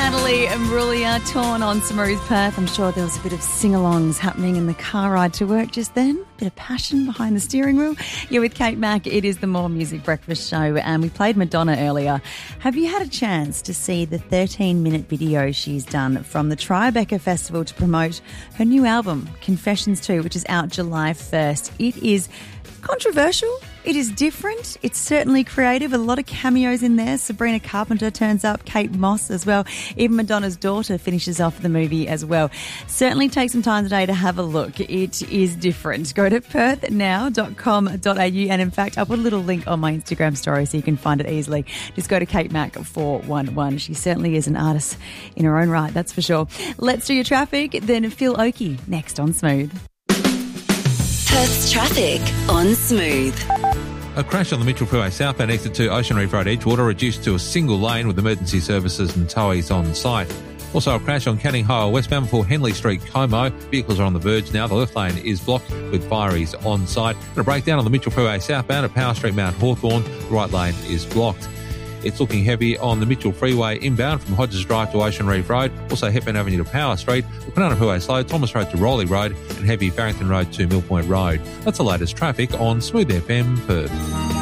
Natalie Imbruglia, Torn on Smooth Perth. I'm sure there was a bit of sing-alongs happening in the car ride to work just then. Bit of passion behind the steering wheel. You're with Kate Mack. It is the More Music Breakfast Show, and we played Madonna earlier. Have you had a chance to see the 13-minute video she's done from the Tribeca Festival to promote her new album, Confessions 2, which is out July 1st? It is controversial. It is different. It's certainly creative. A lot of cameos in there. Sabrina Carpenter turns up, Kate Moss as well. Even Madonna's daughter finishes off the movie as well. Certainly take some time today to have a look. It is different. Go to perthnow.com.au, and in fact, I'll put a little link on my Instagram story so you can find it easily. Just go to Kate Mack 411. She certainly is an artist in her own right, that's for sure. Let's do your traffic, then Phil Oakey next on Smooth. Perth's traffic on Smooth. A crash on the Mitchell Freeway southbound exit to Ocean Reef Road Edgewater, reduced to a single lane with emergency services and towies on site. Also a crash on Canning Highway westbound before Henley Street, Como. Vehicles are on the verge now. The left lane is blocked with fireys on site. And a breakdown on the Mitchell Freeway southbound at Power Street, Mount Hawthorn. The right lane is blocked. It's looking heavy on the Mitchell Freeway inbound from Hodges Drive to Ocean Reef Road. Also Hepburn Avenue to Power Street. The Kwinana Freeway slow, Thomas Road to Rowley Road, and heavy Barrington Road to Mill Point Road. That's the latest traffic on Smooth FM Perth.